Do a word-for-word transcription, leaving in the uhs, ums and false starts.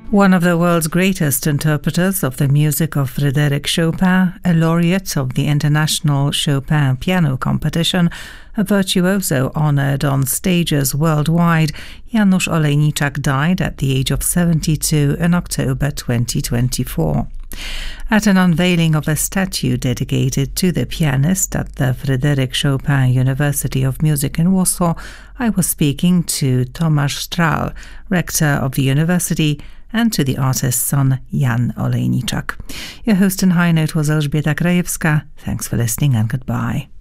One of the world's greatest interpreters of the music of Frédéric Chopin, a laureate of the International Chopin Piano Competition, a virtuoso honoured on stages worldwide, Janusz Olejniczak died at the age of seventy-two in October twenty twenty-four. At an unveiling of a statue dedicated to the pianist at the Frédéric Chopin University of Music in Warsaw, I was speaking to Tomasz Stral, rector of the university, and to the artist's son, Jan Olejniczak. Your host in High Note was Elżbieta Krajewska. Thanks for listening and goodbye.